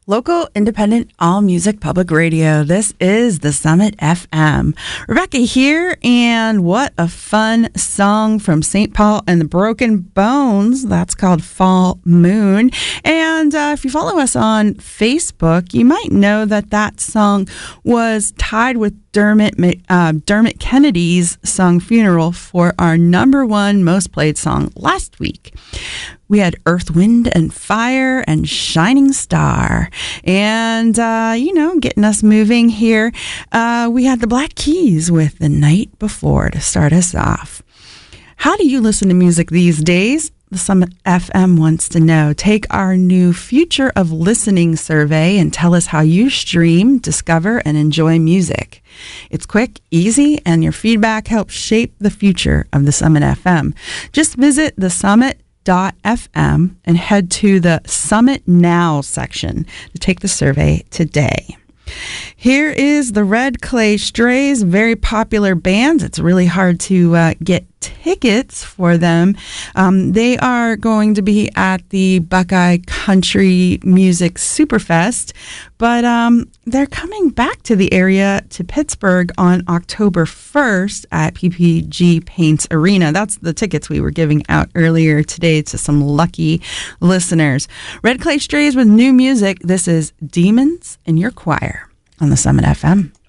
Local, independent, all music public radio. This is the Summit FM. Rebecca here, and what a fun song from St. Paul and the Broken Bones. That's called Fall Moon. And if you follow us on Facebook, you might know that song was tied with Dermot Kennedy's song Funeral for our number one most played song last week. We had Earth, Wind, and Fire and Shining Star. And, getting us moving here, we had the Black Keys with The Night Before to start us off. How do you listen to music these days? The Summit FM wants to know. Take our new Future of Listening survey and tell us how you stream, discover, and enjoy music. It's quick, easy, and your feedback helps shape the future of the Summit FM. Just visit the Summit.fm and head to the Summit Now section to take the survey today. Here is the Red Clay Strays, very popular band. It's really hard to get tickets for them. They are going to be at the Buckeye Country Music Superfest, but they're coming back to the area, to Pittsburgh, on October 1st at PPG Paints Arena. That's the tickets we were giving out earlier today to some lucky listeners. Red Clay Strays with new music. This is Demons in Your Choir on the Summit FM.